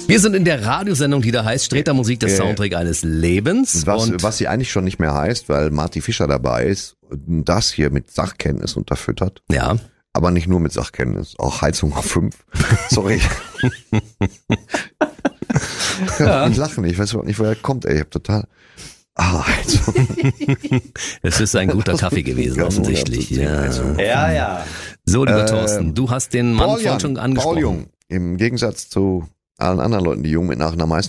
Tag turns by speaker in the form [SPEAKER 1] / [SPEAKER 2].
[SPEAKER 1] Wir sind in der Radiosendung, die da heißt Streter Musik, der Soundtrack eines Lebens.
[SPEAKER 2] Was sie eigentlich schon nicht mehr heißt, weil Marty Fischer dabei ist, das hier mit Sachkenntnis unterfüttert.
[SPEAKER 1] Ja.
[SPEAKER 2] Aber nicht nur mit Sachkenntnis, auch Heizung auf 5. Sorry. Ich lache nicht, ich weiß überhaupt nicht, woher er kommt, ey. Ich hab total... Heizung.
[SPEAKER 1] Es ist ein guter Kaffee gewesen, offensichtlich.
[SPEAKER 3] Ja.
[SPEAKER 1] So, lieber Thorsten, du hast den Mann vorhin schon angesprochen.
[SPEAKER 2] Paul Jung, im Gegensatz zu allen anderen Leuten, die jung mit Nachnamen heißen,